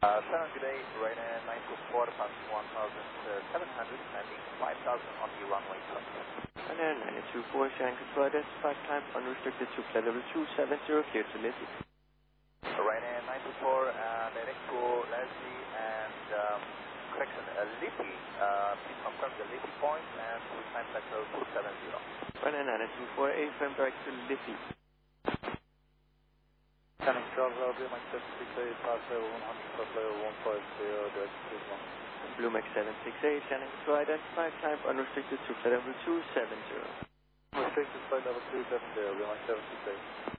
7 good day, Ryanair 924, passing 1,700, landing 5,000 on the runway top. Ryanair 924, Shanghai control identified time unrestricted to flight level 270, clear to Liffey. Ryanair 924, direct to Leslie and correction, Liffey. Please confirm the Liffey point and full time level 270. Ryanair 924, A-frame direct to Liffey. Shannon 12, Blue Max 768, pass level 100, plus level 150, direct to 1. Blue Max 768, Shannon control identified time unrestricted to flight level 270. Restricted flight level 270, Blue Max 768.